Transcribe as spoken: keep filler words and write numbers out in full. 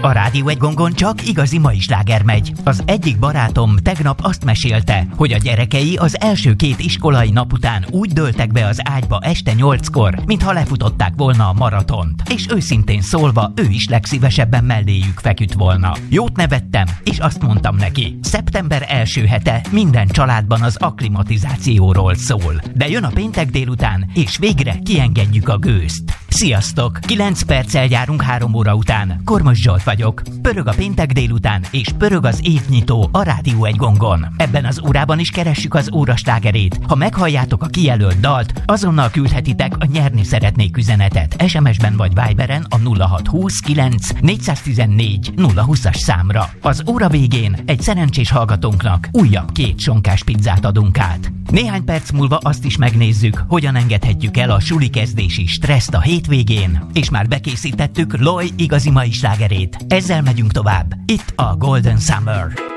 A Rádió egy gongon csak igazi mai sláger megy. Az egyik barátom tegnap azt mesélte, hogy a gyerekei az első két iskolai nap után úgy dőltek be az ágyba este nyolckor, mintha lefutották volna a maratont. És őszintén szólva, ő is legszívesebben melléjük feküdt volna. Jót nevettem, és azt mondtam neki, szeptember első hete minden családban az akklimatizációról szól. De jön a péntek délután, és végre kiengedjük a gőzt. Sziasztok! kilenc perccel járunk három óra után. Kormos Zsolt vagyok. Pörög a péntek délután, és pörög az évnyitó a Rádió egy gongon. Ebben az órában is keressük az óra slágerét. Ha meghalljátok a kijelölt dalt, azonnal küldhetitek a nyerni szeretnék üzenetet es em es-ben vagy Viberen a nulla hat húsz kilenc négyszáztizennégy nulla húszas számra. Az óra végén egy szerencsés hallgatónknak újabb két sonkás pizzát adunk át. Néhány perc múlva azt is megnézzük, hogyan engedhetjük el a suli kezdési stresszt a hétvégén, és már bekészítettük Loy igazi mai slágerét. Ezzel megyünk tovább. Itt a Golden Summer.